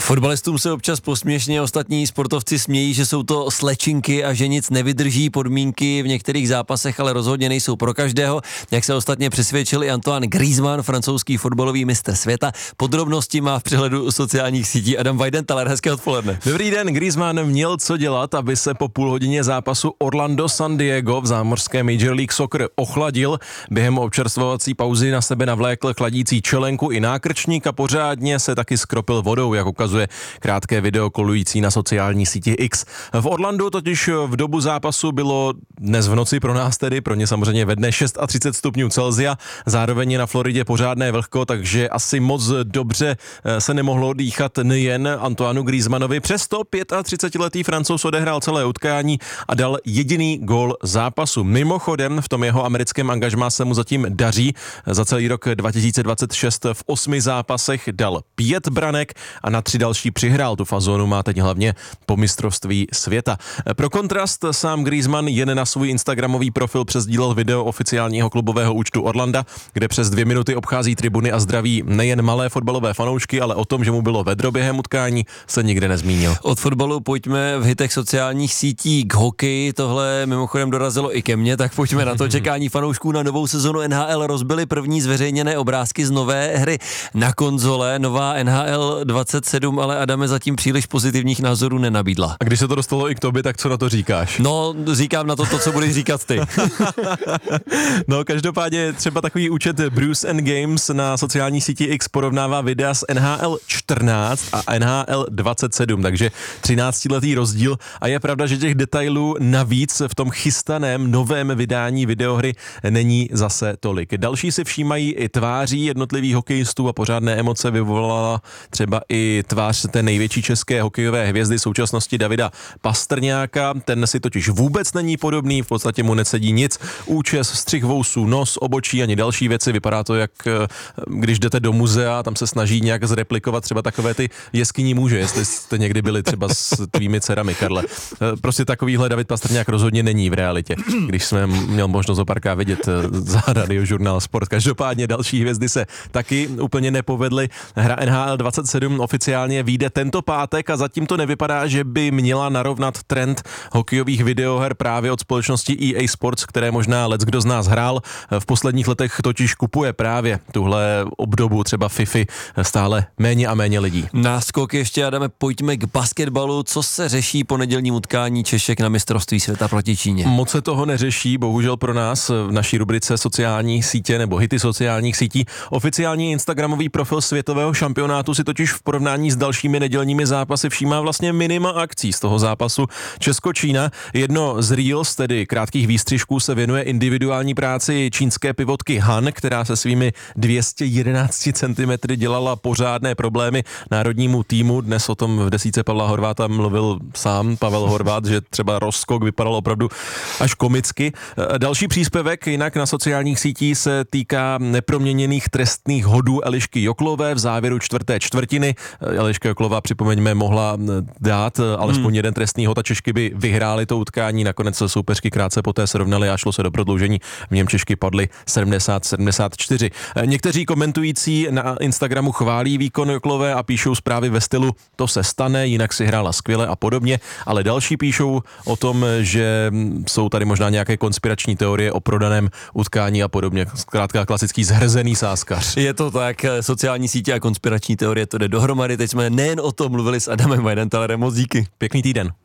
Fotbalistům se občas posměšně ostatní sportovci smějí, že jsou to slečinky a že nic nevydrží, podmínky v některých zápasech ale rozhodně nejsou pro každého, jak se ostatně přesvědčil i Antoine Griezmann, francouzský fotbalový mistr světa. Podrobnosti má v přehledu sociálních sítí Adam Weidenthal. Hezké odpoledne. Dobrý den, Griezmann měl co dělat, aby se po půl hodině zápasu Orlando-San Diego v zámořské Major League Soccer ochladil. Během občerstvovací pauzy na sebe navlékl chladící čelenku i nákrčník a pořádně se taky skropil vodou, jak ukazuje krátké video kolující na sociální síti X. V Orlandu totiž v dobu zápasu bylo dnes v noci pro nás tedy, pro ně samozřejmě ve dne 36 stupňů Celsia, zároveň je na Floridě pořádné vlhko, takže asi moc dobře se nemohlo dýchat nejen Antoineu Griezmannovi. Přesto 35letý Francouz odehrál celé utkání a dal jediný gól zápasu. Mimochodem v tom jeho americkém angažmá se mu zatím daří. Za celý rok 2026 v 8 zápasech dal 5 branek a na 3 další přihrál. Tu fazónu má teď hlavně po mistrovství světa. Pro kontrast sám Griezmann jen na svůj instagramový profil přesdílel video oficiálního klubového účtu Orlanda, kde přes 2 minuty obchází tribuny a zdraví nejen malé fotbalové fanoušky, ale o tom, že mu bylo vedro během utkání, se nikde nezmínil. Od fotbalu pojďme v hitech sociálních sítí k hokeji. Tohle mimochodem dorazilo i ke mně, tak pojďme na to. Čekání fanoušků na novou sezonu NHL rozbily první zveřejněné obrázky z nové hry na konzole. Nová NHL 27, ale Adame zatím příliš pozitivních názorů nenabídla. A když se to dostalo i k tobě, tak co na to říkáš? No, říkám na to, co budeš říkat ty. No, každopádně třeba takový účet Bruce and Games na sociální síti X porovnává videa z NHL 14 a NHL 27, takže 13letý rozdíl a je pravda, že těch detailů navíc v tom chystaném novém vydání videohry není zase tolik. Další si všímají i tváří jednotlivých hokejistů a pořádné emoce vyvolala třeba i tvář té největší české hokejové hvězdy současnosti Davida Pastrňáka. Ten si totiž vůbec není podobný, v podstatě mu nesedí nic. Účes, střih vousů, nos, obočí ani další věci. Vypadá to, jak když jdete do muzea, tam se snaží nějak zreplikovat třeba takové ty jeskyní muže, jestli jste někdy byli třeba s tvými dcerami, Karle. Prostě takovýhle David Pastrňák rozhodně není v realitě, když jsme měl možnost ho párkrát vidět za Radiožurnál Sport. Každopádně další hvězdy se taky úplně nepovedly. Hra NHL 27 oficiálně vyjde tento pátek a zatím to nevypadá, že by měla narovnat trend hokejových videoher právě od společnosti EA Sports, které možná leckdo z nás hrál. V posledních letech totiž kupuje právě tuhle obdobu třeba FIFA stále méně a méně lidí. Náskok ještě, Adame, pojďme k basketbalu. Co se řeší po nedělním utkání Češek na mistrovství světa proti Číně? Moc se toho neřeší, bohužel pro nás v naší rubrice sociální sítě nebo hity sociálních sítí. Oficiální instagramový profil světového šampionátu si totiž v porovnání s dalšími nedělními zápasy všímá vlastně minima akcí z toho zápasu Česko-Čína. Jedno z reels, tedy krátkých výstřižků, se věnuje individuální práci čínské pivotky Han, která se svými 211 cm dělala pořádné problémy národnímu týmu. Dnes o tom v desíce Pavla Horváta mluvil sám Pavel Horvát, že třeba rozskok vypadal opravdu až komicky. Další příspěvek jinak na sociálních sítích se týká neproměněných trestných hodů Elišky Joklové v závěru čtvrté čtvrtiny. Eliška Joklová, připomeňme, mohla dát alespoň jeden trestný hod a Češky by vyhrály to utkání. Nakonec soupeřky krátce poté srovnaly a šlo se do prodloužení. V něm Češky padly 70-74. Někteří komentující na Instagramu chválí výkon Joklové a píšou zprávy ve stylu to se stane, jinak si hrála skvěle a podobně, ale další píšou o tom, že jsou tady možná nějaké konspirační teorie o prodaném utkání a podobně. Zkrátka klasický zhrzený sázkař. Je to tak, sociální sítě a konspirační teorie, to jde dohromady. Teď jsme nejen o tom mluvili s Adamem Weidenthalerem. Moc díky. Pěkný týden.